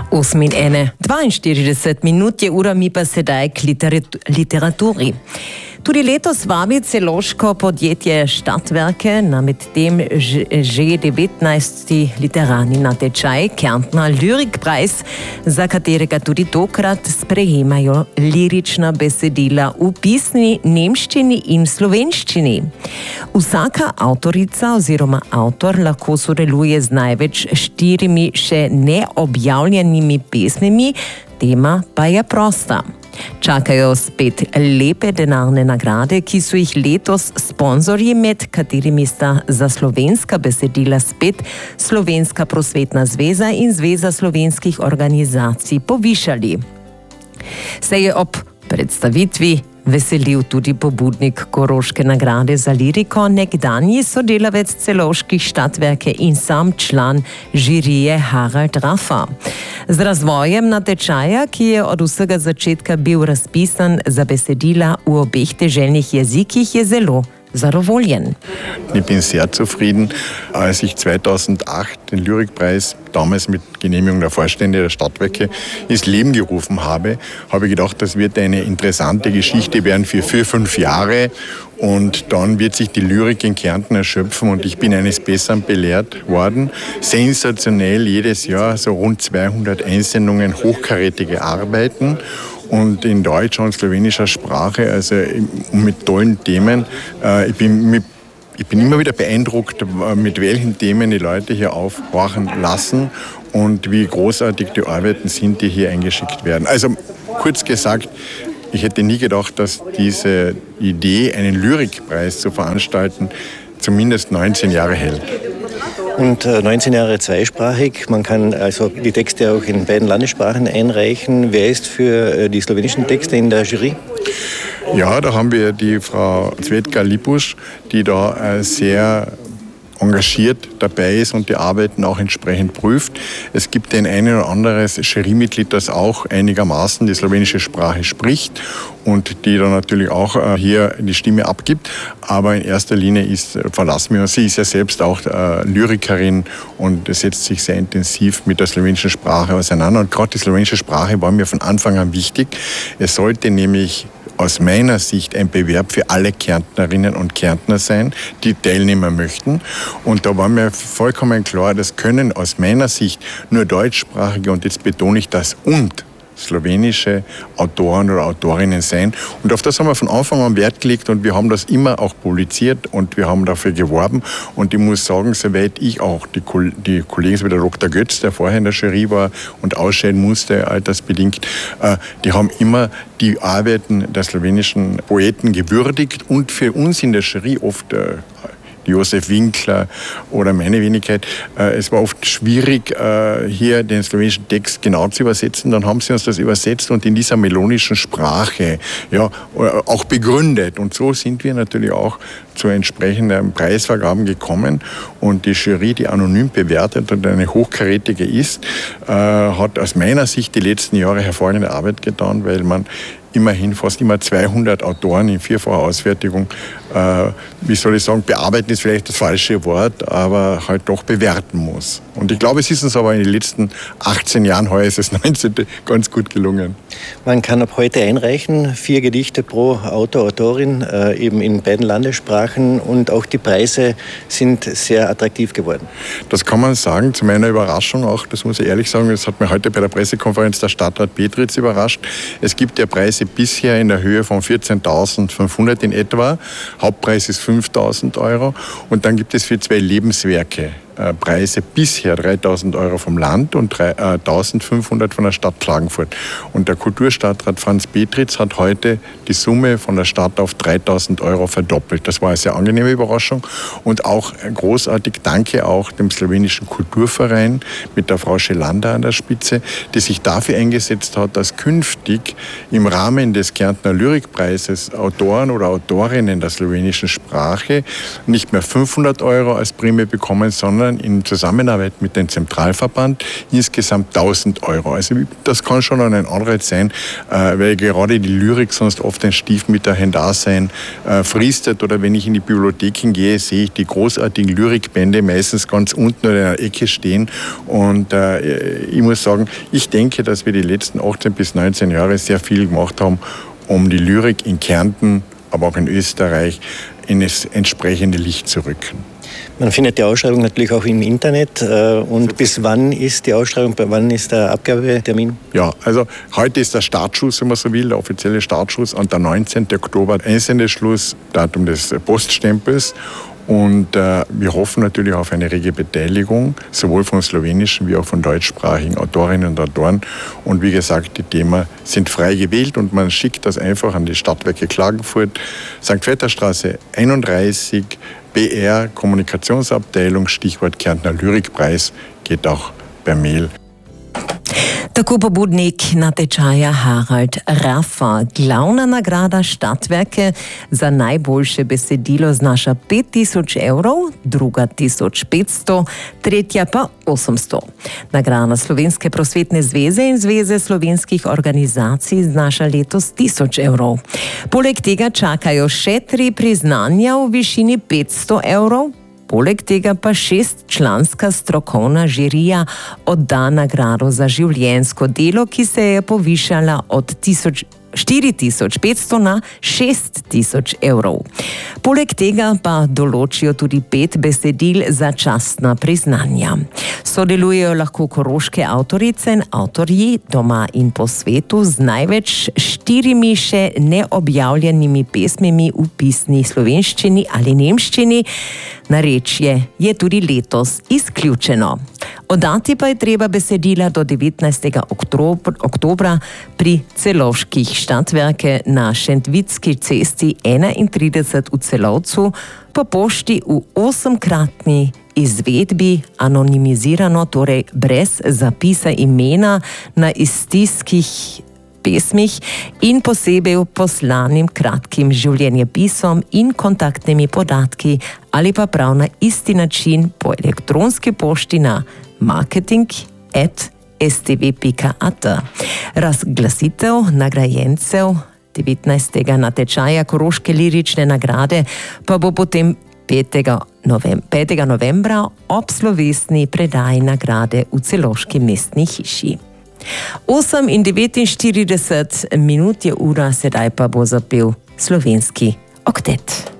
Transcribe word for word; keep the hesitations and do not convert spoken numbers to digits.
osem in ene, dvainštirideset minut je ura, mi pa sedaj k literaturi. Tudi letos vabi celoško podjetje Stadtwerke na medtem že devetnajsti literarni natečaj Kärntner Lyrikpreis, za katerega tudi tokrat sprejemajo lirična besedila v pisni nemščini in slovenščini. Vsaka avtorica oziroma avtor lahko sodeluje z največ štirimi še neobjavljenimi pesmimi, tema pa je prosta. Čakajo spet lepe denarne nagrade, ki so jih letos sponzorji, med katerimi sta za slovenska besedila spet Slovenska prosvetna zveza in Zveza slovenskih organizacij povišali. Se je ob predstavitvi veselil tudi pobudnik Koroške nagrade za liriko, nekdanji sodelavec celovških Stadtwerke in sam član žirije Harald Rafa. Z razvojem natečaja, ki je od vsega začetka bil razpisan za besedila v obeh deželnih jezikih, je zelo zadovoljen. Ich bin sehr zufrieden. Als ich zweitausendacht den Lyrikpreis damals mit Genehmigung der Vorstände der Stadtwerke ins Leben gerufen habe, habe ich gedacht, das wird eine interessante Geschichte werden für vier, fünf Jahre. Und dann wird sich die Lyrik in Kärnten erschöpfen und ich bin eines Besseren belehrt worden. Sensationell jedes Jahr so rund zweihundert Einsendungen, hochkarätige Arbeiten. Und in deutscher und slowenischer Sprache, also mit tollen Themen. Ich bin, mit, ich bin immer wieder beeindruckt, mit welchen Themen die Leute hier aufhorchen lassen und wie großartig die Arbeiten sind, die hier eingeschickt werden. Also kurz gesagt, ich hätte nie gedacht, dass diese Idee, einen Lyrikpreis zu veranstalten, zumindest neunzehn Jahre hält. Und neunzehn Jahre zweisprachig. Man kann also die Texte auch in beiden Landessprachen einreichen. Wer ist für die slowenischen Texte in der Jury? Ja, da haben wir die Frau Cvetka Lipusch, die da sehr engagiert dabei ist und die Arbeiten auch entsprechend prüft. Es gibt ein ein oder anderes Jurymitglied, das auch einigermaßen die slowenische Sprache spricht und die dann natürlich auch hier die Stimme abgibt. Aber in erster Linie ist, verlassen wir uns, sie ist ja selbst auch äh, Lyrikerin und setzt sich sehr intensiv mit der slowenischen Sprache auseinander. Und gerade die slowenische Sprache war mir von Anfang an wichtig. Es sollte nämlich aus meiner Sicht ein Bewerb für alle Kärntnerinnen und Kärntner sein, die teilnehmen möchten. Und da war mir vollkommen klar, das können aus meiner Sicht nur deutschsprachige, und jetzt betone ich das, und slowenische Autoren oder Autorinnen sein. Und auf das haben wir von Anfang an Wert gelegt und wir haben das immer auch publiziert und wir haben dafür geworben. Und ich muss sagen, soweit ich auch, die, die Kollegen, so wie der Doktor Götz, der vorher in der Jury war und ausscheiden musste, altersbedingt, äh, die haben immer die Arbeiten der slowenischen Poeten gewürdigt und für uns in der Jury oft äh, Josef Winkler oder meine Wenigkeit. Es war oft schwierig, hier den slowenischen Text genau zu übersetzen. Dann haben sie uns das übersetzt und in dieser melodischen Sprache ja, auch begründet. Und so sind wir natürlich auch zu entsprechenden Preisvergaben gekommen. Und die Jury, die anonym bewertet und eine hochkarätige ist, hat aus meiner Sicht die letzten Jahre hervorragende Arbeit getan, weil man immerhin fast immer zweihundert Autoren in vierfacher Ausfertigung, äh, wie soll ich sagen, bearbeiten ist vielleicht das falsche Wort, aber halt doch bewerten muss. Und ich glaube, es ist uns aber in den letzten achtzehn Jahren, heuer ist es neunzehnte, ganz gut gelungen. Man kann ab heute einreichen, vier Gedichte pro Autor, Autorin, äh, eben in beiden Landessprachen, und auch die Preise sind sehr attraktiv geworden. Das kann man sagen, zu meiner Überraschung auch, das muss ich ehrlich sagen, das hat mir heute bei der Pressekonferenz der Stadtrat Petritz überrascht. Es gibt ja Preise bisher in der Höhe von vierzehntausendfünfhundert in etwa. Hauptpreis ist fünftausend Euro. Und dann gibt es für zwei Lebenswerke äh, Preise bisher dreitausend Euro vom Land und eintausendfünfhundert von der Stadt Klagenfurt. Und der Kulturstadtrat Franz Petritz hat heute die Summe von der Stadt auf dreitausend Euro verdoppelt. Das war eine sehr angenehme Überraschung. Und auch großartig danke auch dem slowenischen Kulturverein mit der Frau Schelander an der Spitze, die sich dafür eingesetzt hat, dass künftig im Rahmen des Kärntner Lyrikpreises Autoren oder Autorinnen der slowenischen Sprache nicht mehr fünfhundert Euro als Prämie bekommen, sondern sondern in Zusammenarbeit mit dem Zentralverband insgesamt tausend Euro. Also das kann schon ein Anreiz sein, weil gerade die Lyrik sonst oft ein Stiefmütterchen-Dasein fristet. Oder wenn ich in die Bibliotheken gehe, sehe ich die großartigen Lyrikbände meistens ganz unten oder in einer Ecke stehen. Und ich muss sagen, ich denke, dass wir die letzten achtzehn bis neunzehn Jahre sehr viel gemacht haben, um die Lyrik in Kärnten, aber auch in Österreich, in das entsprechende Licht zu rücken. Man findet die Ausschreibung natürlich auch im Internet. Und bis wann ist die Ausschreibung, wann ist der Abgabetermin? Ja, also heute ist der Startschuss, wenn man so will, der offizielle Startschuss, und der neunzehnten Oktober, Einsendeschluss, Datum des Poststempels. Und äh, wir hoffen natürlich auf eine rege Beteiligung, sowohl von slowenischen wie auch von deutschsprachigen Autorinnen und Autoren. Und wie gesagt, die Themen sind frei gewählt und man schickt das einfach an die Stadtwerke Klagenfurt, Sankt Vetterstraße einunddreißig, B R Kommunikationsabteilung, Stichwort Kärntner Lyrikpreis, geht auch per Mail. Tako pobudnik natečaja Harald Rafa. Glavna nagrada Stadtwerke za najboljše besedilo znaša pet tisoč evrov, druga tisoč petsto, tretja pa osemsto. Nagrada Slovenske prosvetne zveze in Zveze slovenskih organizacij znaša letos tisoč evrov. Poleg tega čakajo še tri priznanja v višini petsto evrov. Poleg tega pa šestčlanska strokovna žirija odda nagrado za življenjsko delo, ki se je povišala od štiri tisoč petsto na šest tisoč evrov. Poleg tega pa določijo tudi pet besedil za častna priznanja. Sodelujejo lahko koroške avtorice in avtorji doma in po svetu z največ štirimi še neobjavljenimi pesmimi v pisni slovenščini ali nemščini. Narečje je tudi letos izključeno. Oddati pa je treba besedila do devetnajstega oktobra pri Celovških Stadtwerke na Šentvitski cesti enaintrideset v Celovcu, po pošti v osemkratni izvedbi, anonimizirano, torej brez zapisa imena na iztiskih pesmih in posebej poslanim kratkim življenjepisom in kontaktnimi podatki ali pa prav na isti način po elektronski pošti na marketing at s t v pika a t. Razglasitev nagrajencev devetnajstega natečaja Koroške lirične nagrade pa bo potem petega novembra ob slovesni predaji nagrade v Celovški mestni hiši. osem in devetinštirideset minut je ura, sedaj pa bo zapel slovenski oktet.